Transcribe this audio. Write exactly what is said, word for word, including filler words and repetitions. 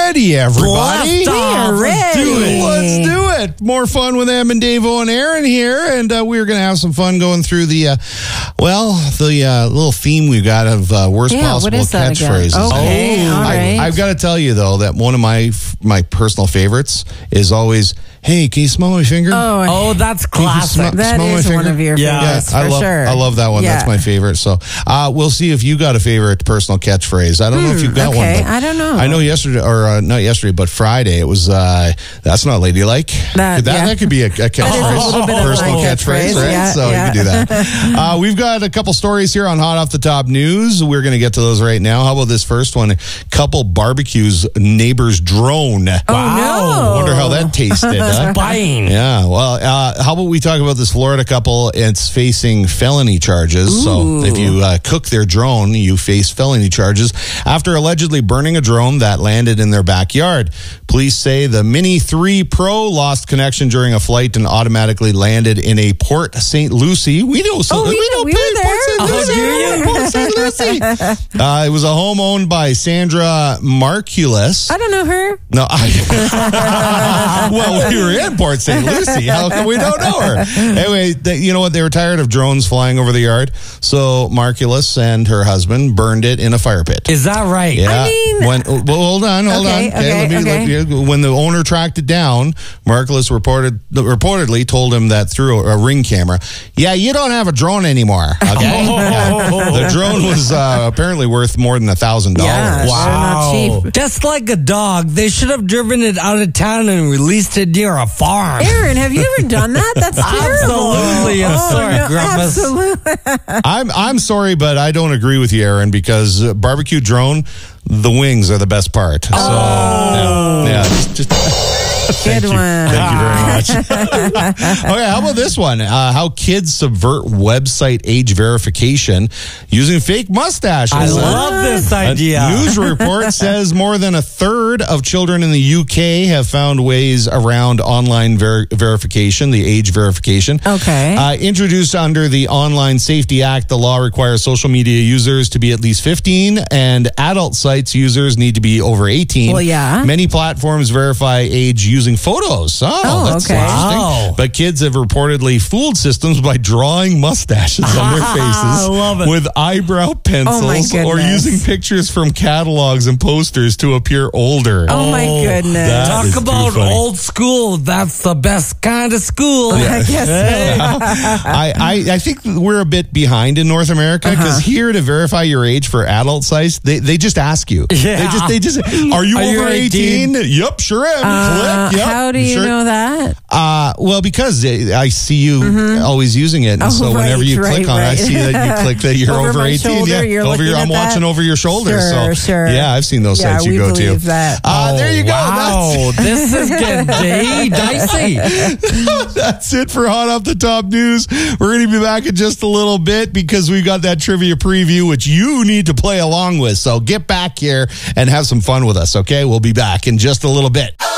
ready, everybody. Blast off. We're Let's do ready. it. Let's do it. More fun with Em and Davo and Aaron here, and uh, we're going to have some fun going through the, uh, well, the uh, little theme we've got of uh, worst Yeah, what possible is that again? catchphrases. Okay, all right. I, I've got to tell you though that one of my my personal favorites is always, "Hey, can you smell my finger?" Oh, Oh, that's Can you classic. smell- that smell my is one finger? of your Yeah. favorites, I for love, sure. I love that one. Yeah. That's my favorite. So uh, we'll see if you got a favorite personal catchphrase. I don't know if you've got okay, one. but I don't know. I know yesterday, or uh, not yesterday, but Friday, it was, uh, that's not ladylike. That- that, yeah. that could be a, a catchphrase. a little bit of personal a catchphrase, catchphrase, right? yeah, so yeah. you can do that. uh, we've got a couple stories here on Hot Off the Top News. We're going to get to those right now. How about this first one? Couple barbecues neighbor's drone. Oh, no. Wonder how that tasted. huh? Spying. Yeah, well, uh, how about we talk about this Florida couple? It's facing felony charges. So if you uh, cook their drone, you face felony charges after allegedly burning a drone that landed in their backyard. Police say the Mini three Pro lost connection during a flight and automatically landed in a Port Saint Lucie. We know so. Oh, we- know we Port were there. Saint Oh, Lucie. do you? Port Saint Lucie. Uh, it was a home owned by Sandra Marculus. I don't know her. No, I. well, we were in Port Saint Lucie. How come we don't know her? Anyway, they, you know what? They were tired of drones flying over the yard, so Marculus and her husband burned it in a fire pit. Is that right? Yeah. I mean- when, well, hold on, hold Okay, on. okay, let me, okay. let me- when the owner tracked it down, Marculus reported reportedly told him that through a, a ring camera, "Yeah, you don't have a drone anymore." Okay. Yeah. The drone was uh, apparently worth more than a thousand Yeah, dollars. sure, not cheap. Just like a dog, they should have driven it out of town and released it near a farm. Aaron, have you ever done that? That's terrible. Absolutely. I'm Oh, sorry, no, Grumpus. absolutely. I'm I'm sorry, but I don't agree with you, Aaron, because uh, barbecue drone, the wings are the best part. So, Oh. yeah, yeah, just, just Good thank you. one. Thank you very much. Okay, how about this one? Uh, how kids subvert website age verification using fake mustaches. I love this A idea. news report says more than a third of children in the U K have found ways around online ver- verification, the age verification. Okay. Uh, introduced under the Online Safety Act, the law requires social media users to be at least fifteen, and adult sites users need to be over eighteen. Well, yeah. Many platforms verify age using photos. Oh, Oh, that's okay. interesting. Wow. But kids have reportedly fooled systems by drawing mustaches on their faces I love it. with eyebrow pencils Oh, my or goodness. using pictures from catalogs and posters to appear older. Oh, my goodness. that- Talk is too about funny. old school. That's the best kind of school. I guess so. I, I, I think we're a bit behind in North America because Uh-huh. here to verify your age for adult sites, they, they just ask you. Yeah. They just they just are you Are you over eighteen? Yep, sure am. Uh, Click. Yep. how do you sure. know that? Uh, well, because I see you always using it, and Oh, so whenever right, you right, click on it, I right. see that you click that you're Over over my eighteen. shoulder, yeah, you're over looking your, at I'm that? watching over your shoulder. Sure, so sure. yeah, I've seen those Yeah, sites you we go believe to. that. Uh, there you go. Wow, this is getting day dicey. That's, that's it for Hot Off the Top News. We're going to be back in just a little bit because we've got that trivia preview, which you need to play along with. So get back here and have some fun with us, okay? We'll be back in just a little bit.